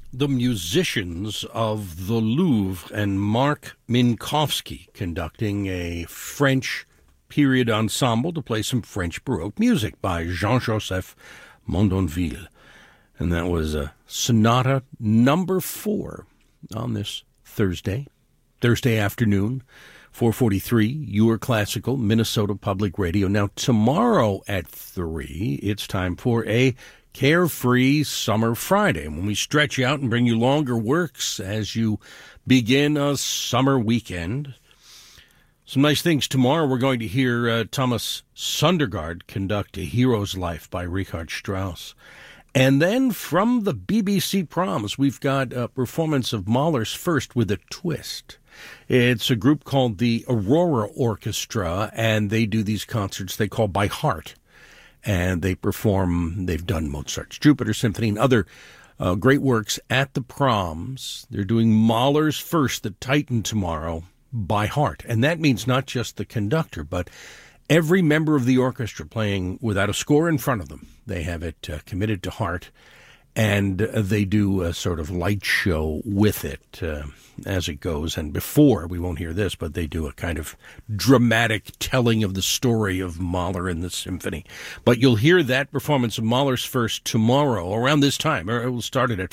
the musicians of the Louvre and Mark Minkowski conducting a French period ensemble to play some French Baroque music by Jean-Joseph Mondonville. And that was Sonata number 4 on this Thursday afternoon, 4:43, Your Classical, Minnesota Public Radio. Now, tomorrow at 3, it's time for a Carefree Summer Friday, when we stretch out and bring you longer works as you begin a summer weekend. Some nice things tomorrow. We're going to hear Thomas Sundergaard conduct A Hero's Life by Richard Strauss. And then from the BBC Proms, we've got a performance of Mahler's First with a Twist. It's a group called the Aurora Orchestra, and they do these concerts they call By Heart. And they've done Mozart's Jupiter Symphony and other great works at the Proms. They're doing Mahler's First, the Titan, tomorrow, by heart. And that means not just the conductor, but every member of the orchestra playing without a score in front of them. They have it committed to heart, and they do a sort of light show with it as it goes. And before, we won't hear this, but they do a kind of dramatic telling of the story of Mahler and the symphony. But you'll hear that performance of Mahler's First tomorrow around this time. It will start at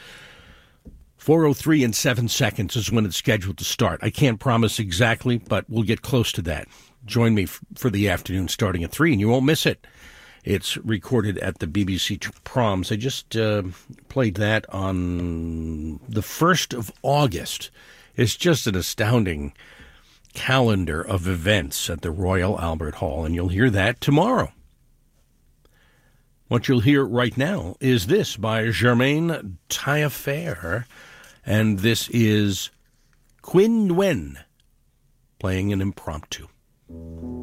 4:03 and 7 seconds is when it's scheduled to start. I can't promise exactly, but we'll get close to that. Join me for the afternoon starting at 3, and you won't miss it. It's recorded at the BBC Proms. I just played that on the 1st of August. It's just an astounding calendar of events at the Royal Albert Hall, and you'll hear that tomorrow. What you'll hear right now is this by Germaine Taillefer, and this is Quinn Nguyen playing an impromptu.